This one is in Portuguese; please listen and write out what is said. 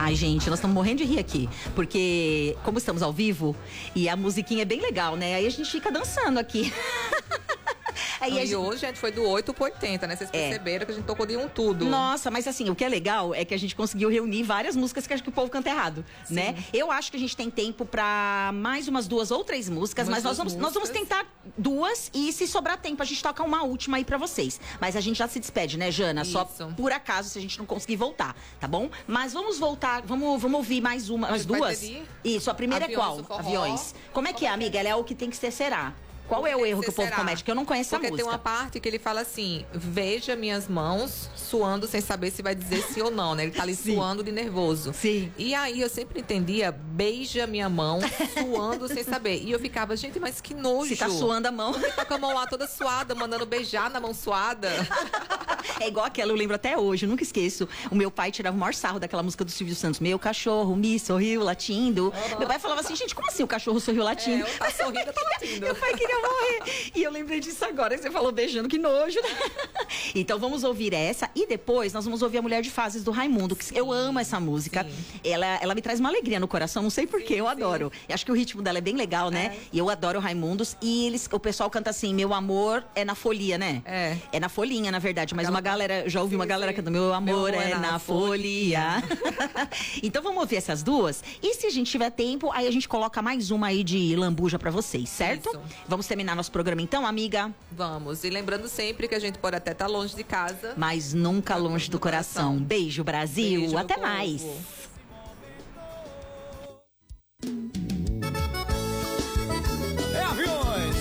Ai, gente, nós estamos morrendo de rir aqui. Porque, como estamos ao vivo, e a musiquinha é bem legal, né? Aí a gente fica dançando aqui. E hoje a gente foi do 8 pro 80, né? Vocês perceberam que a gente tocou de um tudo. Nossa, mas assim, o que é legal é que a gente conseguiu reunir várias músicas que acho que o povo canta errado, né? Eu acho que a gente tem tempo pra mais umas 2 ou 3 músicas, mas nós vamos tentar 2 e se sobrar tempo a gente toca uma última aí pra vocês. Mas a gente já se despede, né, Jana? Isso. Só por acaso, se a gente não conseguir voltar, tá bom? Mas vamos voltar, vamos ouvir mais duas. Isso, a primeira é qual? Aviões. Como é que é, amiga? Ela é o que tem que ser, será? Qual é o erro que o povo comete? Que eu não conheço a música. Porque tem uma parte que ele fala assim: veja minhas mãos suando sem saber se vai dizer sim ou não, né? Ele tá ali suando de nervoso. Sim. E aí eu sempre entendia, beija minha mão suando sem saber. E eu ficava, gente, mas que nojo. Se tá suando a mão. Ele tá com a mão lá toda suada, mandando beijar na mão suada. É igual aquela, eu lembro até hoje, eu nunca esqueço. O meu pai tirava o maior sarro daquela música do Silvio Santos. Meu cachorro me sorriu latindo. Meu pai falava assim, gente, como assim o cachorro sorriu latindo? Tá sorrindo, eu tô latindo. Meu pai queria morrer. E eu lembrei disso agora, que você falou beijando, que nojo. Então vamos ouvir essa e depois nós vamos ouvir A Mulher de Fases do Raimundo, que eu amo essa música. Ela me traz uma alegria no coração, não sei porquê, eu adoro. Eu acho que o ritmo dela é bem legal, né? E eu adoro o Raimundos. E o pessoal canta assim, meu amor é na folia, né? É na folhinha, na verdade, mas uma galera, já ouvi uma galera cantando, meu amor é na folia. Então vamos ouvir essas duas. E se a gente tiver tempo, aí a gente coloca mais uma aí de lambuja pra vocês, certo? Isso. Vamos terminar nosso programa então, amiga? Vamos. E lembrando sempre que a gente pode até estar longe de casa, mas nunca longe do coração. Beijo, Brasil. Beijo, até povo. mais.